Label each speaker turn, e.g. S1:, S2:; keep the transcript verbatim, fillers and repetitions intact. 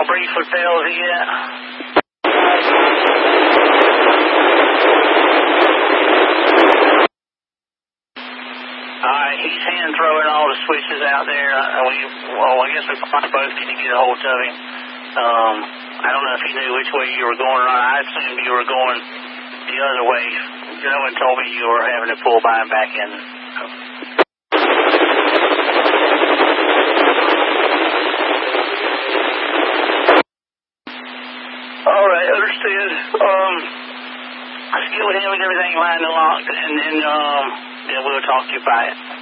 S1: brief with Pellsy yet? Alright, he's hand throwing all the switches out there. Uh, we, well, I guess we probably both need to get a hold of him. Um, I don't know if he knew which way you were going or not. I assumed you were going the other way. No one told me you were having to pull by and back in. Alright, understood. Um, let's get with him and everything lined and locked, and then, um, then we'll talk to you about it.